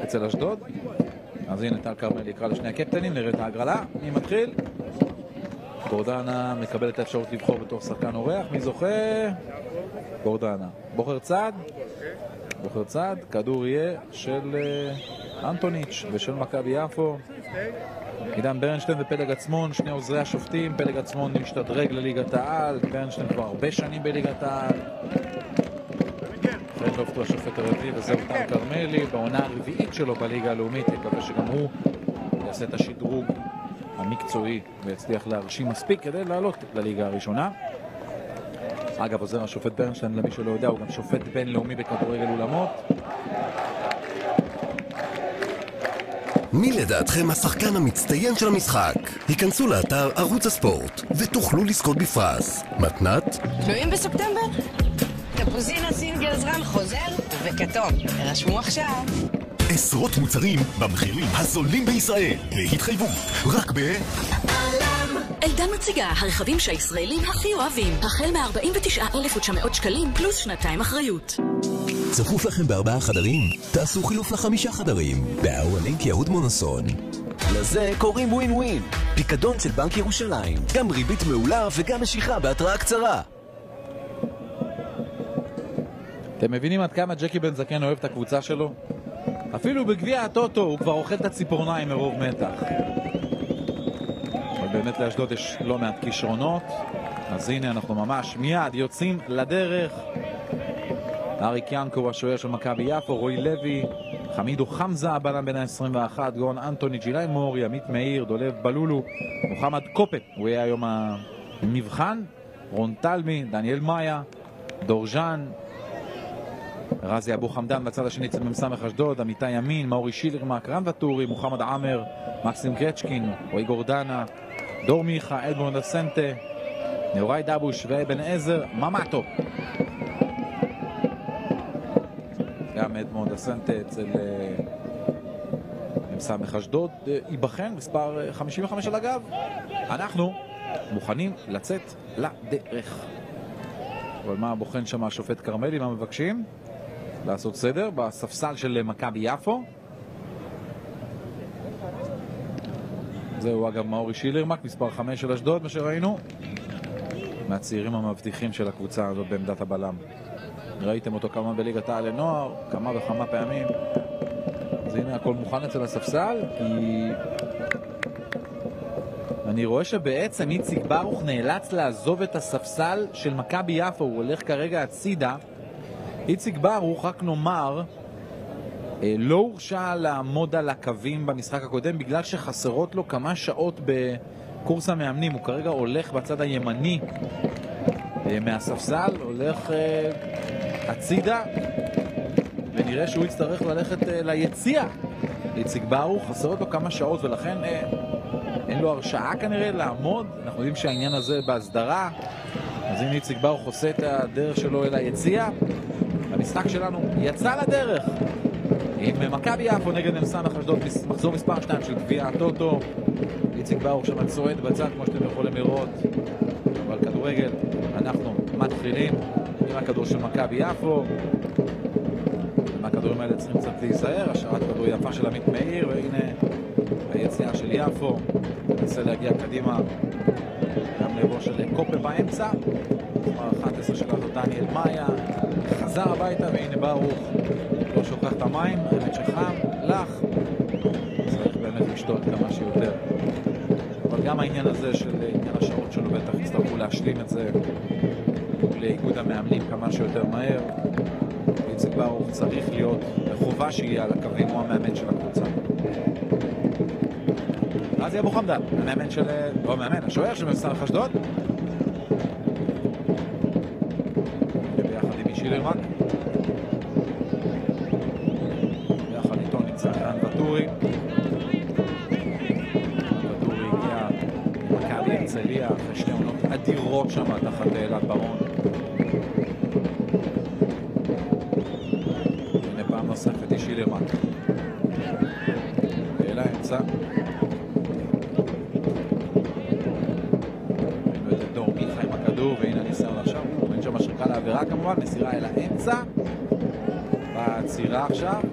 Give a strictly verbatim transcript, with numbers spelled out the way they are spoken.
אצל אשדוד. אז הנה טל כרמלי יקרא לשני הקפטנים, נראה את ההגרלה. מי מתחיל? גורדנה מקבל את האפשרות לבחור בתור שחקן אורח. מי זוכה? גורדנה. בוחר צד? בוחר צד. כדור יהיה של אנטוניץ' ושל מכבי יפו. עידן ברנשטיין ופלג עצמון, שני עוזרי השופטים. פלג עצמון משתדרג לליגת העל, ברנשטיין כבר הרבה שנים בליגת העל. פרנדלופט הוא השופט הרביעי וזהו טל כרמלי בעונה הרביעית שלו בליגה הלאומית. יקווה שגם הוא יעשה את השדרוג המקצועי ויצליח להרשים מספיק כדי לעלות לליגה הראשונה. אגב, עוזר השופט ברנשטיין, למי שלא יודע, הוא גם שופט בינלאומי בכדורגל אולמות. מי לדעתכם השחקן המצטיין של המשחק? היכנסו לאתר ערוץ הספורט ותוכלו לזכות בפרס. מתנת? תלויים בספטמבר? תפוזינה סינגל זרן חוזר וכתום. רשמו עכשיו. עשרות מוצרים במחירים הזולים בישראל. בהתחייבות. רק ב... אלדן מציגה הרכבים שהישראלים הכי אוהבים. החל מ-ארבעים ותשעה אלף ותשע מאות שקלים פלוס שנתיים אחריות. צפוף לכם בארבעה חדרים? תעשו חילוף לחמישה חדרים. באהואלינק יהוד מונוסון. לזה קוראים ווין ווין. פיקדון של בנק ירושלים. גם ריבית מעולה וגם משיכה בהתראה קצרה. אתם מבינים עד כמה ג'קי בן זקן אוהב את הקבוצה שלו? אפילו בגביע הטוטו הוא כבר אוכל את הציפורניים מרוב מתח. אבל באמת לאשדוד יש לא מעט כישרונות. אז הנה אנחנו ממש מיד יוצאים לדרך. אריק ינקו הוא השוער של מכבי יפו, רועי לוי, חמידו חמזה הבלם בין ה-עשרים ואחת, גאון אנטוני, ג'ילי מור, ימית מאיר, דולב בלולו, מוחמד קופה, הוא יהיה היום המבחן, רון טלמי, דניאל מאיה, דורז'אן, רזי אבו חמדן בצד השני אצל ממסמך אשדוד, עמיתי ימין, מאורי שילר, מקרן וטורי, מוחמד עמר, מקסים קרצ'קין, רועי גורדנה, דור מיכה, אדמונד הסנטה, נאורי דבוש ואבן עזר, ממטו. גם אדמונד הסנטה אצל ממסמך אשדוד ייבחן, מספר חמישים וחמש על הגב. אנחנו מוכנים לצאת לדרך. אבל מה בוחן שם השופט כרמלי? מה מבקשים? לעשות סדר בספסל של מכבי יפו. זהו אגב מאורי שילרמק, מספר חמש של אשדוד, מה שראינו. מהצעירים המבטיחים של הקבוצה הזאת בעמדת הבלם. ראיתם אותו כמה בליגת העל לנוער, כמה וכמה פעמים. אז הנה הכל מוכן אצל הספסל, כי אני רואה שבעצם איציק ברוך נאלץ לעזוב את הספסל של מכבי יפו, הוא הולך כרגע הצידה. איציק ברוך, רק נאמר, לא הורשה לעמוד על הקווים במשחק הקודם בגלל שחסרות לו כמה שעות בקורס המאמנים. הוא כרגע הולך בצד הימני מהספסל, הולך הצידה, ונראה שהוא יצטרך ללכת ליציע. איציק ברוך, חסרות לו כמה שעות ולכן אין לו הרשאה כנראה לעמוד. אנחנו יודעים שהעניין הזה בהסדרה. אז הנה איציק ברוך עושה את הדרך שלו אל היציע. המשחק שלנו יצא לדרך עם מכבי יפו נגד ממסמך אשדוד, מחזור מספר שתיים של גביע הטוטו. איציק ברוך שם צועד בצד כמו שאתם יכולים לראות. אבל כדורגל אנחנו מתחילים עם הכדור של מכבי יפו. מהכדורים האלה צריכים קצת להיזהר. השארת כדור יפה של עמית מאיר, והנה היציאה של יפו. ננסה להגיע קדימה גם לבוא של קופה באמצע. מספר אחת עשרה שלנו דניאל מאיה חזר הביתה, והנה ברוך לא שוכח את המים, האמת שחם לך, צריך באמת לשתות כמה שיותר. אבל גם העניין הזה של עניין השעות שלו בטח יצטרכו להשלים את זה לאיגוד המאמנים כמה שיותר מהר. איציק ברוך צריך להיות בחובה שיהיה על הקווים, הוא המאמן של הקבוצה. רזי אבו חמדן, המאמן של... לא המאמן, השוער של ממסמך אשדוד. ביחד עם שילרמק. ביחד איתו נמצא כאן וטורי. וטורי הגיע מכבי הרצליה אחרי שתי עונות אדירות שם תחת אלעד ברון. הנה פעם נוספת היא שילרמק. ואל האמצע. והנה ניסיון עכשיו, רואים שם השריקה לעבירה כמובן, מסירה אל האמצע, בצירה עכשיו,